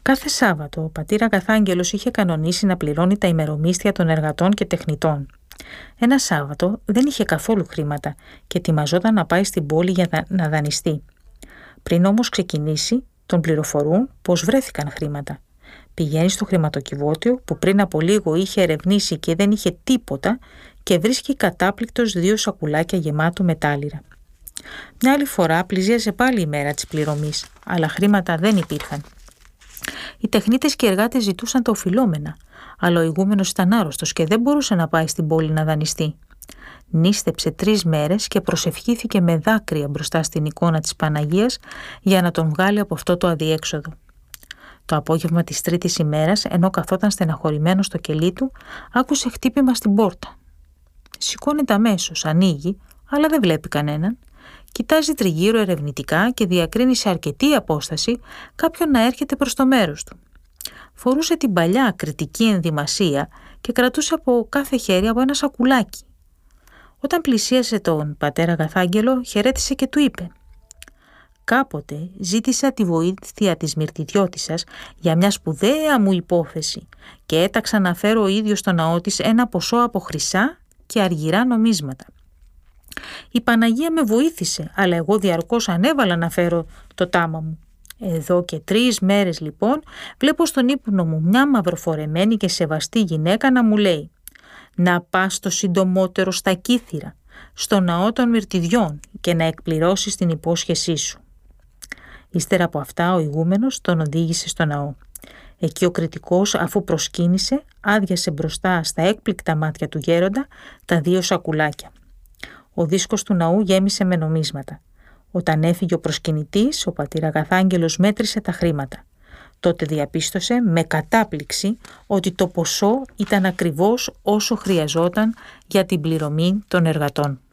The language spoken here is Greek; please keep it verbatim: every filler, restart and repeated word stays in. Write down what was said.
Κάθε Σάββατο ο πατήρ Αγαθάγγελος είχε κανονίσει να πληρώνει τα ημερομίσθια των εργατών και τεχνητών. Ένα Σάββατο δεν είχε καθόλου χρήματα και ετοιμαζόταν να πάει στην πόλη για να δανειστεί. Πριν όμως ξεκινήσει, τον πληροφορούν πως βρέθηκαν χρήματα. Πηγαίνει στο χρηματοκιβώτιο που πριν από λίγο είχε ερευνήσει και δεν είχε τίποτα και βρίσκει κατάπληκτος δύο σακουλάκια γεμάτο μετάλλυρα. Μια άλλη φορά πλησίαζε πάλι η μέρα της πληρωμής, αλλά χρήματα δεν υπήρχαν. Οι τεχνίτες και οι εργάτες ζητούσαν τα οφειλόμενα, αλλά ο ηγούμενος ήταν άρρωστος και δεν μπορούσε να πάει στην πόλη να δανειστεί. Νίστεψε τρεις μέρες και προσευχήθηκε με δάκρυα μπροστά στην εικόνα της Παναγίας για να τον βγάλει από αυτό το αδιέξοδο. Το απόγευμα της τρίτης ημέρας, ενώ καθόταν στεναχωρημένο στο κελί του, άκουσε χτύπημα στην πόρτα. Σηκώνεται αμέσως, ανοίγει, αλλά δεν βλέπει κανέναν. Κοιτάζει τριγύρω ερευνητικά και διακρίνει σε αρκετή απόσταση κάποιον να έρχεται προς το μέρος του. Φορούσε την παλιά κριτική ενδυμασία και κρατούσε από κάθε χέρι από ένα σακουλάκι. Όταν πλησίασε τον πατέρα Αγαθάγγελο, χαιρέτησε και του είπε: «Κάποτε ζήτησα τη βοήθεια της μυρτιδιώτισσας για μια σπουδαία μου υπόθεση και έταξα να φέρω ο ίδιος στο ναό της ένα ποσό από χρυσά και αργυρά νομίσματα. Η Παναγία με βοήθησε, αλλά εγώ διαρκώς ανέβαλα να φέρω το τάμα μου. Εδώ και τρεις μέρες λοιπόν βλέπω στον ύπνο μου μια μαυροφορεμένη και σεβαστή γυναίκα να μου λέει: να πας το συντομότερο στα Κύθυρα, στο ναό των Μυρτιδιών και να εκπληρώσεις την υπόσχεσή σου». Ύστερα από αυτά ο ηγούμενος τον οδήγησε στο ναό. Εκεί ο κριτικός, αφού προσκύνησε, άδειασε μπροστά στα έκπληκτα μάτια του γέροντα τα δύο σακουλάκια. Ο δίσκος του ναού γέμισε με νομίσματα. Όταν έφυγε ο προσκυνητής, ο πατήρ Αγαθάγγελος μέτρησε τα χρήματα. Τότε διαπίστωσε με κατάπληξη ότι το ποσό ήταν ακριβώς όσο χρειαζόταν για την πληρωμή των εργατών.